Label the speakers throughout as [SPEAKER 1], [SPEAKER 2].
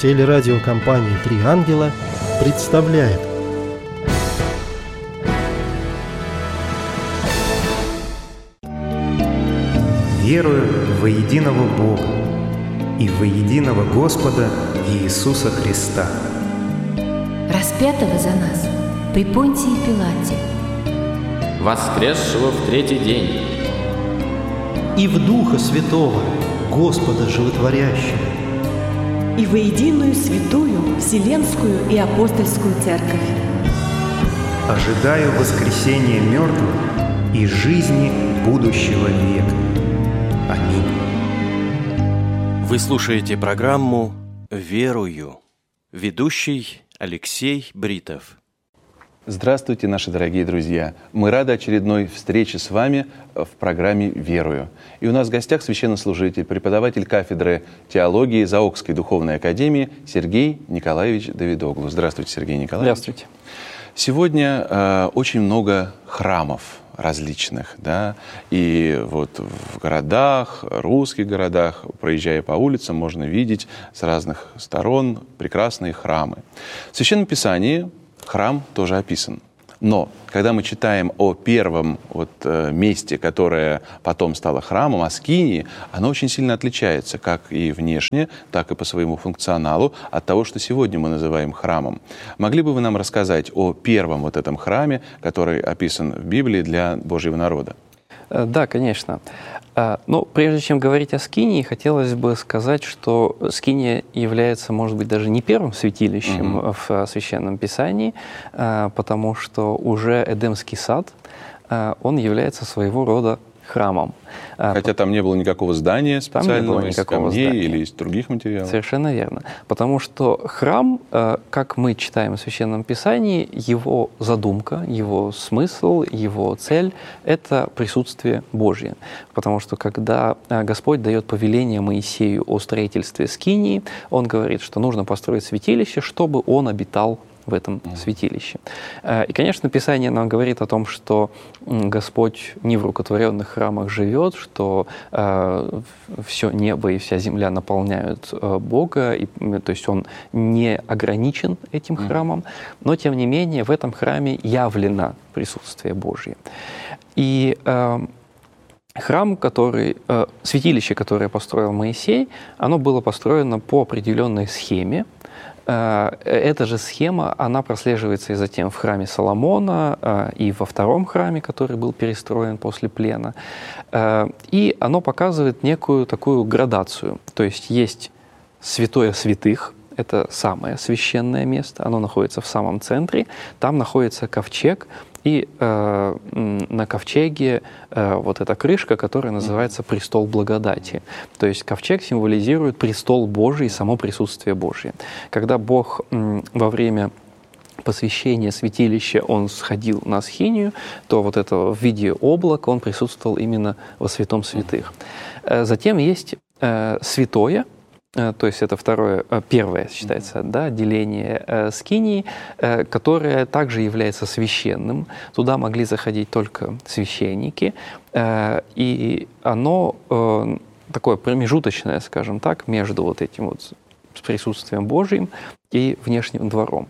[SPEAKER 1] Телерадиокомпания «Три ангела» представляет.
[SPEAKER 2] Верую во единого Бога и во единого Господа Иисуса Христа,
[SPEAKER 3] распятого за нас при Понтии Пилате,
[SPEAKER 4] воскресшего в третий день,
[SPEAKER 1] и в Духа Святого, Господа Животворящего,
[SPEAKER 5] и во единую святую Вселенскую и Апостольскую Церковь.
[SPEAKER 2] ожидаю воскресения мертвых и жизни будущего века. Аминь.
[SPEAKER 6] Вы слушаете программу «Верую». Ведущий Алексей Бритов.
[SPEAKER 7] Здравствуйте, наши дорогие друзья! Мы рады очередной встрече с вами в программе «Верую». И у нас в гостях священнослужитель, преподаватель кафедры теологии Заокской духовной академии Сергей Николаевич Давидоглу. Здравствуйте, Сергей Николаевич.
[SPEAKER 8] Здравствуйте.
[SPEAKER 7] Сегодня очень много храмов различных, да, и вот в городах, русских городах, проезжая по улицам, можно видеть с разных сторон прекрасные храмы. В Священном Писании храм тоже описан. Но когда мы читаем о первом месте, которое потом стало храмом, о Скинии, оно очень сильно отличается, как и внешне, так и по своему функционалу, от того, что сегодня мы называем храмом. Могли бы вы нам рассказать о первом этом храме, который описан в Библии для Божьего народа?
[SPEAKER 8] Да, конечно. Но прежде чем говорить о Скинии, хотелось бы сказать, что Скиния является, может быть, даже не первым святилищем в Священном Писании, потому что уже Эдемский сад, он является своего рода храмом.
[SPEAKER 7] Хотя там не было никакого здания специального, из камней или из других материалов.
[SPEAKER 8] Совершенно верно. Потому что храм, как мы читаем в Священном Писании, его задумка, его смысл, его цель — это присутствие Божье. Потому что когда Господь дает повеление Моисею о строительстве Скинии, Он говорит, что нужно построить святилище, чтобы Он обитал в этом святилище. И, конечно, Писание нам говорит о том, что Господь не в рукотворенных храмах живет, что все небо и вся земля наполняют Бога, и, то есть Он не ограничен этим храмом, но, тем не менее, в этом храме явлено присутствие Божье. И храм, святилище, которое построил Моисей, оно было построено по определенной схеме. Эта же схема, она прослеживается и затем в храме Соломона, и во втором храме, который был перестроен после плена. И оно показывает некую такую градацию. То есть святое святых, это самое священное место, оно находится в самом центре, там находится ковчег, и на ковчеге эта крышка, которая называется престол благодати. То есть ковчег символизирует престол Божий и само присутствие Божие. Когда Бог во время посвящения святилища, Он сходил на Схинию, то это в виде облака Он присутствовал именно во святом святых. Затем есть святое, то есть это первое считается, отделение Скинии, которое также является священным. Туда могли заходить только священники, и оно такое промежуточное, скажем так, между этим присутствием Божьим и внешним двором.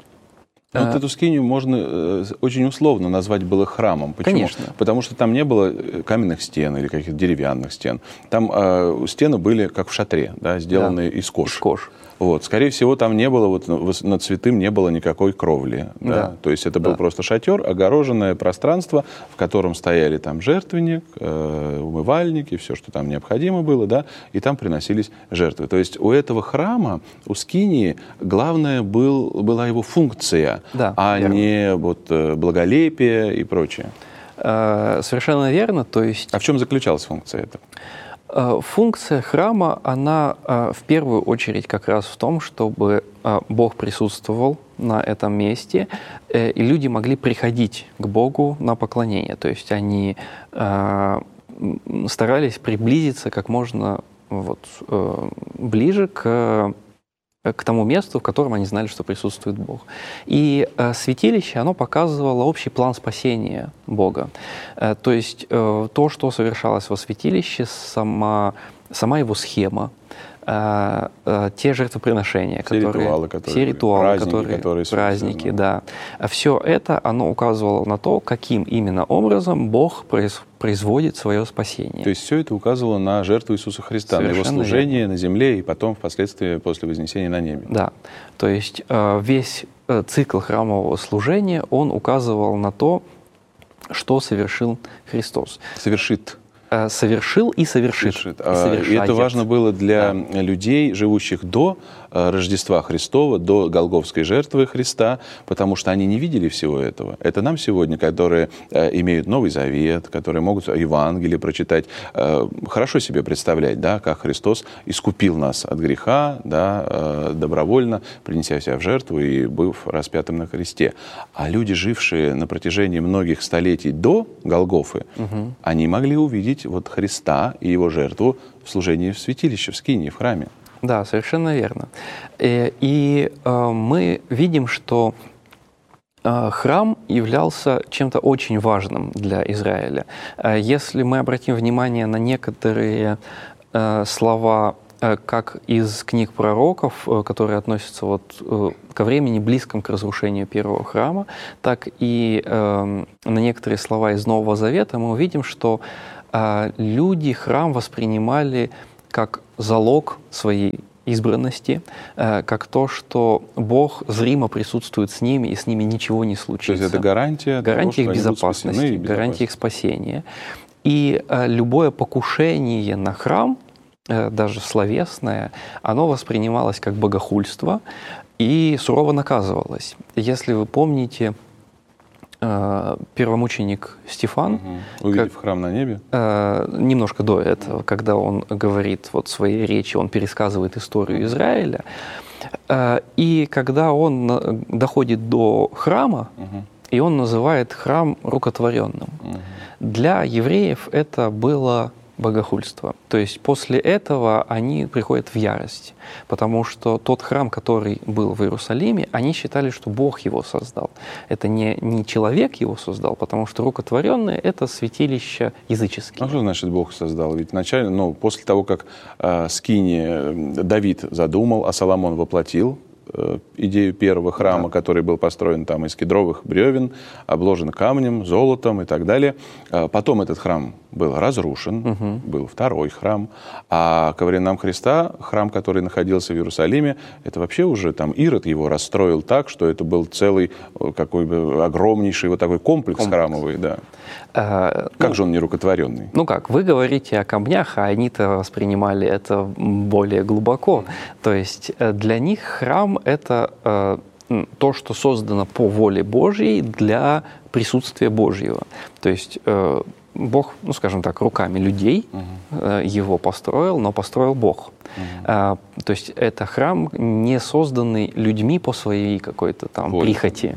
[SPEAKER 7] Эту скинию можно очень условно назвать было храмом. Почему?
[SPEAKER 8] Конечно.
[SPEAKER 7] Потому что там не было каменных стен или каких-то деревянных стен. Там стены были как в шатре, сделанные из кож.
[SPEAKER 8] Из кож.
[SPEAKER 7] Скорее всего, там не было, над святым не было никакой кровли. Да? То есть это был просто шатер, огороженное пространство, в котором стояли там жертвенник, умывальник и все, что там необходимо было, и там приносились жертвы. То есть у этого храма, у Скинии, главное была его функция, не благолепие и прочее.
[SPEAKER 8] Совершенно верно. То есть...
[SPEAKER 7] А в чем заключалась функция эта?
[SPEAKER 8] Функция храма, она в первую очередь как раз в том, чтобы Бог присутствовал на этом месте, и люди могли приходить к Богу на поклонение. То есть они старались приблизиться как можно ближе к тому месту, в котором они знали, что присутствует Бог. И святилище, оно показывало общий план спасения Бога. То есть то, что совершалось во святилище, сама его схема, те жертвоприношения,
[SPEAKER 7] все ритуалы,
[SPEAKER 8] праздники, да. Все это, оно указывало на то, каким именно образом Бог производит свое спасение.
[SPEAKER 7] То есть все это указывало на жертву Иисуса Христа,
[SPEAKER 8] Совершенно
[SPEAKER 7] на Его служение
[SPEAKER 8] верно.
[SPEAKER 7] на земле и потом впоследствии после вознесения на небе.
[SPEAKER 8] Да, то есть весь цикл храмового служения, он указывал на то, что совершил Христос. Совершил и совершит.
[SPEAKER 7] И это важно было для людей, живущих до Рождества Христова, до Голгофской жертвы Христа, потому что они не видели всего этого. Это нам сегодня, которые имеют Новый Завет, которые могут Евангелие прочитать, хорошо себе представлять, да, как Христос искупил нас от греха, да, добровольно, принеся себя в жертву и быв распятым на кресте. А люди, жившие на протяжении многих столетий до Голгофы, они могли увидеть вот Христа и Его жертву в служении в святилище, в скинии, в храме.
[SPEAKER 8] Да, совершенно верно. И мы видим, что храм являлся чем-то очень важным для Израиля. Если мы обратим внимание на некоторые слова, как из книг пророков, которые относятся вот ко времени, близком к разрушению первого храма, так и на некоторые слова из Нового Завета, мы увидим, что люди храм воспринимали как залог своей избранности, как то, что Бог зримо присутствует с ними, и с ними ничего не случится.
[SPEAKER 7] То есть это гарантия
[SPEAKER 8] их безопасности, гарантия их спасения. И любое покушение на храм, даже словесное, оно воспринималось как богохульство и сурово наказывалось. Если вы помните, первомученик Стефан,
[SPEAKER 7] увидев храм на небе,
[SPEAKER 8] немножко до этого, когда он говорит вот в своей речи, он пересказывает историю Израиля, и когда он доходит до храма, и он называет храм рукотворенным. Для евреев это было богохульство. То есть после этого они приходят в ярость, потому что тот храм, который был в Иерусалиме, они считали, что Бог его создал. Это не человек его создал, потому что рукотворенное — это святилища языческие.
[SPEAKER 7] А что значит Бог создал? Ведь вначале, после того, как скинии Давид задумал, а Соломон воплотил идею первого храма, который был построен там из кедровых бревен, обложен камнем, золотом и так далее. Потом этот храм был разрушен, был второй храм. А ко временам Христа храм, который находился в Иерусалиме, это вообще уже там Ирод его расстроил так, что это был целый какой бы огромнейший вот такой комплекс храмовый. Да. Как же он не рукотворенный?
[SPEAKER 8] Вы говорите о камнях, а они-то воспринимали это более глубоко. То есть для них храм — это то, что создано по воле Божьей для присутствия Божьего. То есть Бог, скажем так, руками людей его построил, но построил Бог. То есть это храм, не созданный людьми по своей какой-то там прихоти.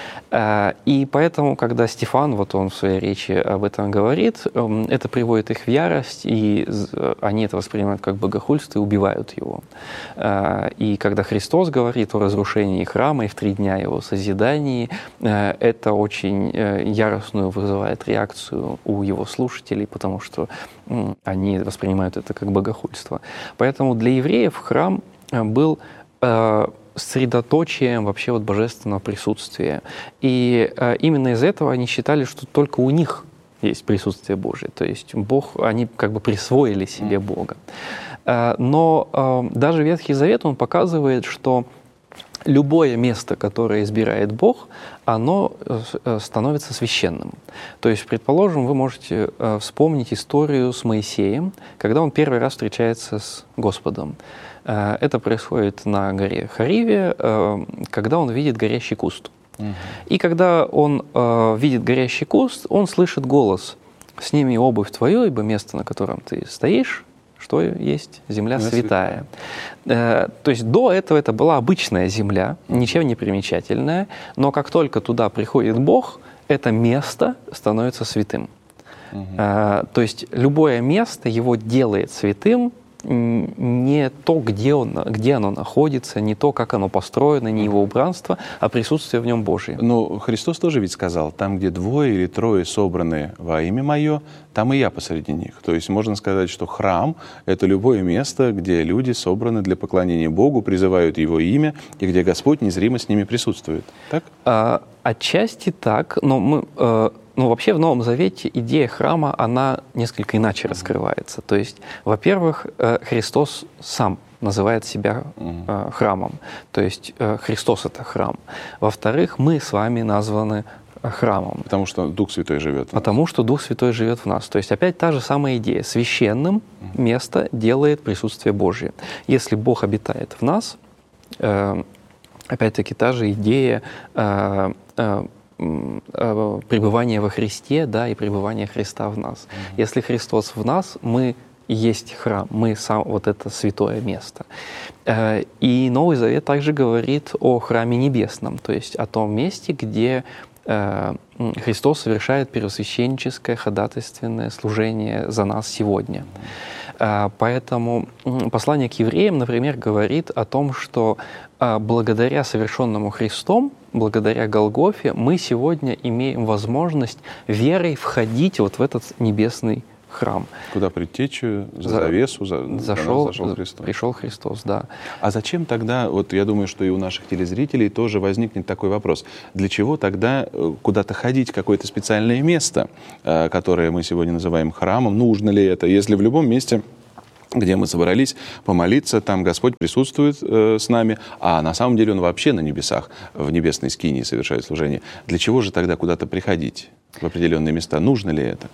[SPEAKER 8] И поэтому, когда Стефан, он в своей речи об этом говорит, это приводит их в ярость, и они это воспринимают как богохульство и убивают его. И когда Христос говорит о разрушении храма и в 3 дня его созидании, это очень яростную вызывает реакцию у его слушателей, потому что они воспринимают это как богохульство. Поэтому для евреев храм был средоточием вообще божественного присутствия. И именно из этого они считали, что только у них есть присутствие Божие. То есть Бог, они как бы присвоили себе Бога. Но даже Ветхий Завет, он показывает, что любое место, которое избирает Бог, оно становится священным. То есть, предположим, вы можете вспомнить историю с Моисеем, когда он первый раз встречается с Господом. Это происходит на горе Хариве, когда он видит горящий куст. И когда он видит горящий куст, он слышит голос: «Сними обувь твою, ибо место, на котором ты стоишь, что есть? Земля святая». То есть до этого это была обычная земля, ничем не примечательная, но как только туда приходит Бог, это место становится святым. То есть любое место его делает святым не то, где оно находится, не то, как оно построено, не его убранство, а присутствие в нем Божие.
[SPEAKER 7] Но Христос тоже ведь сказал, там, где 2 или 3 собраны во имя Мое, там и я посреди них. То есть можно сказать, что храм — это любое место, где люди собраны для поклонения Богу, призывают Его имя, и где Господь незримо с ними присутствует. Так?
[SPEAKER 8] Отчасти так, но вообще в Новом Завете идея храма, она несколько иначе раскрывается. То есть, во-первых, Христос сам называет себя храмом. То есть Христос — это храм. Во-вторых, мы с вами названы храмом.
[SPEAKER 7] Потому что Дух Святой живет в нас.
[SPEAKER 8] Потому что Дух Святой живет в нас. То есть опять та же самая идея. Священным место делает присутствие Божие. Если Бог обитает в нас, опять-таки та же идея пребывания во Христе, да, и пребывания Христа в нас. Если Христос в нас, мы есть храм, мы сам вот это святое место. И Новый Завет также говорит о храме небесном, то есть о том месте, где Христос совершает первосвященническое ходатайственное служение за нас сегодня. Поэтому послание к евреям, например, говорит о том, что благодаря совершенному Христом, благодаря Голгофе, мы сегодня имеем возможность верой входить вот в этот небесный храм.
[SPEAKER 7] Куда предтечу, за завесу, зашел Христос.
[SPEAKER 8] Пришел Христос, да.
[SPEAKER 7] А зачем тогда, вот я думаю, что и у наших телезрителей тоже возникнет такой вопрос, для чего тогда куда-то ходить, какое-то специальное место, которое мы сегодня называем храмом, нужно ли это, если в любом месте, где мы собрались помолиться, там Господь присутствует с нами, а на самом деле Он вообще на небесах, в небесной скинии совершает служение. Для чего же тогда куда-то приходить в определенные места? Нужно ли это?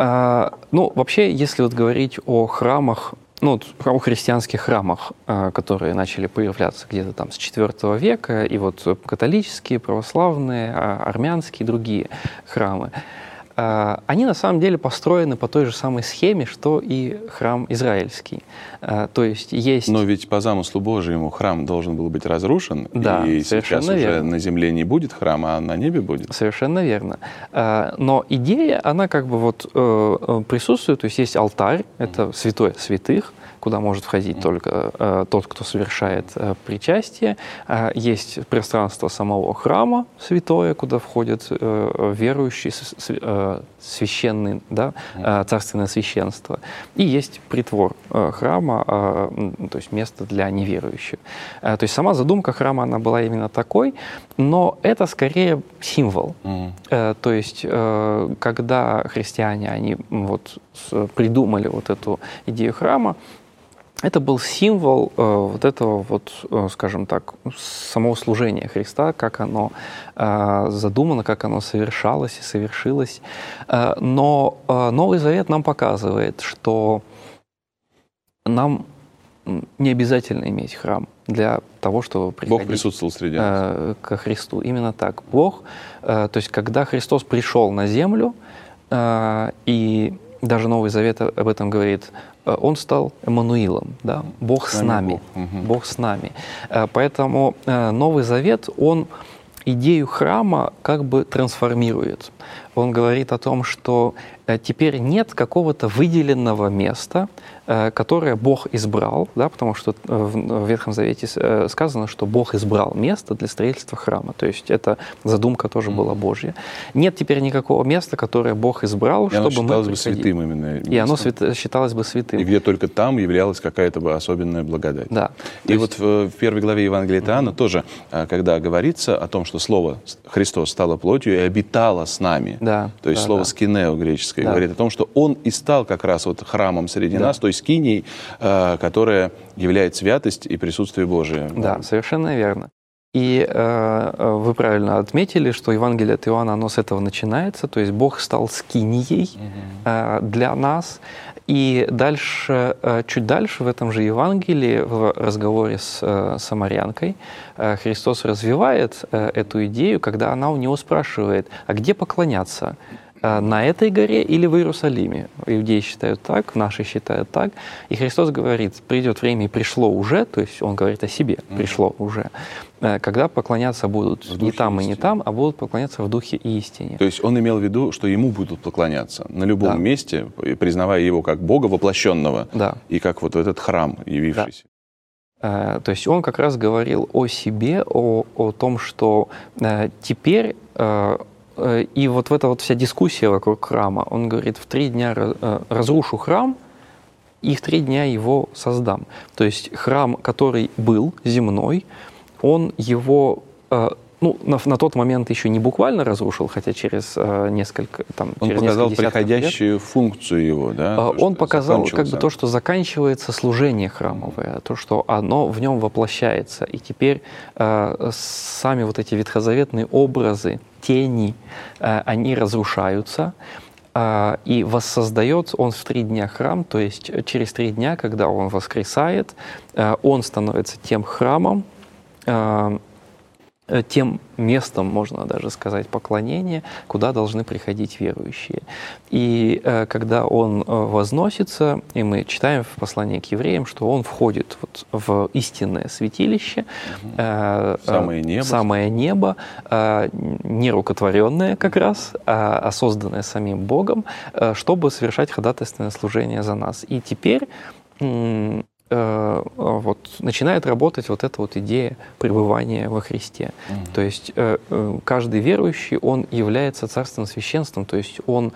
[SPEAKER 8] Вообще, если вот говорить о храмах, о христианских храмах, которые начали появляться где-то там с IV века, и вот католические, православные, армянские, другие храмы, они на самом деле построены по той же самой схеме, что и храм израильский. То есть есть...
[SPEAKER 7] Но ведь по замыслу Божьему храм должен был быть разрушен,
[SPEAKER 8] да,
[SPEAKER 7] и сейчас уже
[SPEAKER 8] верно.
[SPEAKER 7] на земле не будет храма, а на небе будет.
[SPEAKER 8] Совершенно верно. Но идея, она как бы вот присутствует, то есть есть алтарь, это святое святых, куда может входить только тот, кто совершает причастие. Есть пространство самого храма святое, куда входят верующие, священный, да, царственное священство. И есть притвор храма, то есть место для неверующих. То есть сама задумка храма, она была именно такой, но это скорее символ. То есть когда христиане, они вот придумали вот эту идею храма, это был символ вот этого, вот, скажем так, самого служения Христа, как оно задумано, как оно совершалось и совершилось. Но Новый Завет нам показывает, что нам не обязательно иметь храм для того, чтобы приходить.
[SPEAKER 7] Бог присутствовал среди нас.
[SPEAKER 8] Ко Христу. Именно так. Бог, то есть когда Христос пришел на землю, и даже Новый Завет об этом говорит, Он стал Эммануилом, да? Бог с нами. Бог с нами. Поэтому Новый Завет, он идею храма как бы трансформирует. Он говорит о том, что теперь нет какого-то выделенного места, которое Бог избрал, да, потому что в Ветхом Завете сказано, что Бог избрал место для строительства храма. То есть эта задумка тоже была Божья. Нет теперь никакого места, которое Бог избрал, чтобы мы приходили.
[SPEAKER 7] Оно считалось бы святым именно.
[SPEAKER 8] И оно считалось бы святым.
[SPEAKER 7] И где только там являлась какая-то бы особенная благодать.
[SPEAKER 8] Да.
[SPEAKER 7] И вот в первой главе Евангелия от Иоанна тоже, когда говорится о том, что Слово Христос стало плотью и обитало с нами,
[SPEAKER 8] да,
[SPEAKER 7] то есть слово «скинео» греческое, говорит о том, что Он и стал как раз вот храмом среди нас, то есть скинией, которая являет святость и присутствие Божие.
[SPEAKER 8] Да, совершенно верно. И вы правильно отметили, что Евангелие от Иоанна, оно с этого начинается, то есть Бог стал скинией для нас. И дальше, чуть дальше в этом же Евангелии, в разговоре с самарянкой, Христос развивает эту идею, когда она у него спрашивает, а где поклоняться? на этой горе или в Иерусалиме. Иудеи считают так, наши считают так. И Христос говорит, придет время и пришло уже, то есть Он говорит о себе, пришло уже, когда поклоняться будут не там и не там, а будут поклоняться в духе и истине.
[SPEAKER 7] То есть Он имел в виду, что Ему будут поклоняться на любом месте, признавая Его как Бога воплощенного и как вот этот храм, явившийся.
[SPEAKER 8] То есть Он как раз говорил о себе, о том, что теперь... И вот эта вот вся дискуссия вокруг храма, он говорит, в 3 дня разрушу храм, и в 3 дня его создам. То есть храм, который был земной, он его, на тот момент еще не буквально разрушил, хотя через несколько,
[SPEAKER 7] он
[SPEAKER 8] через
[SPEAKER 7] показал
[SPEAKER 8] несколько
[SPEAKER 7] приходящую
[SPEAKER 8] лет,
[SPEAKER 7] функцию его, да?
[SPEAKER 8] Он показал как бы то, что заканчивается служение храмовое, то, что оно в нем воплощается. И теперь сами вот эти ветхозаветные образы, тени, они разрушаются, и воссоздает он в 3 дня храм, то есть через 3 дня, когда он воскресает, он становится тем храмом, тем местом, можно даже сказать, поклонения, куда должны приходить верующие. И когда он возносится, и мы читаем в послании к евреям, что он входит вот в истинное святилище, самое небо, нерукотворенное как раз, а созданное самим Богом, чтобы совершать ходатайственное служение за нас. И теперь вот начинает работать вот эта вот идея пребывания во Христе. То есть каждый верующий, он является царственным священством, то есть он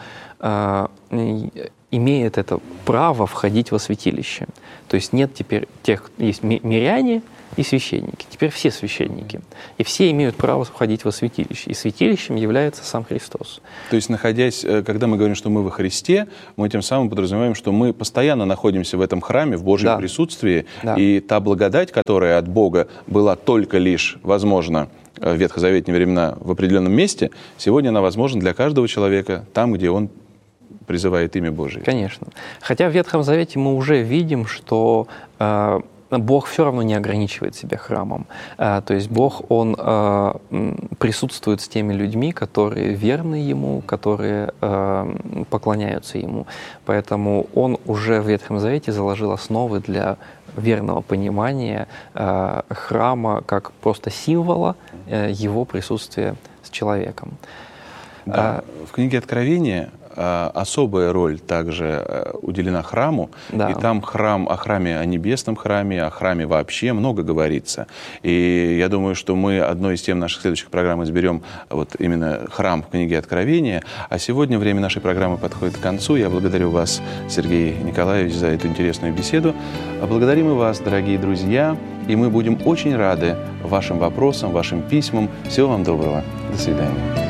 [SPEAKER 8] имеет это право входить во святилище. То есть нет теперь есть миряне и священники. Теперь все священники. И все имеют право входить во святилище. И святилищем является сам Христос.
[SPEAKER 7] То есть, когда мы говорим, что мы во Христе, мы тем самым подразумеваем, что мы постоянно находимся в этом храме, в Божьем присутствии. И та благодать, которая от Бога была только лишь возможна в ветхозаветные времена в определенном месте, сегодня она возможна для каждого человека там, где он призывает имя Божие.
[SPEAKER 8] Конечно. Хотя в Ветхом Завете мы уже видим, что Бог все равно не ограничивает себя храмом. То есть Бог, Он присутствует с теми людьми, которые верны Ему, которые поклоняются Ему. Поэтому Он уже в Ветхом Завете заложил основы для верного понимания храма как просто символа Его присутствия с человеком.
[SPEAKER 7] Да. В книге Откровения особая роль также уделена храму, и там о храме, о небесном храме, о храме вообще много говорится. И я думаю, что мы одной из тем наших следующих программ изберем вот именно храм в книге Откровения. А сегодня время нашей программы подходит к концу. Я благодарю вас, Сергей Николаевич, за эту интересную беседу. Благодарим и вас, дорогие друзья, и мы будем очень рады вашим вопросам, вашим письмам. Всего вам доброго. До свидания.